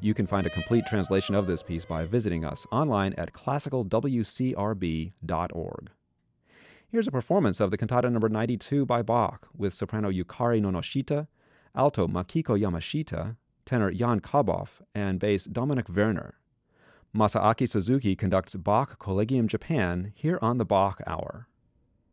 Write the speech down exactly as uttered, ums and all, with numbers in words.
You can find a complete translation of this piece by visiting us online at classical w c r b dot org. Here's a performance of the Cantata number ninety-two by Bach with soprano Yukari Nonoshita, alto Makiko Yamashita, tenor Jan Kaboff, and bass Dominic Werner. Masaaki Suzuki conducts Bach Collegium Japan here on the Bach Hour.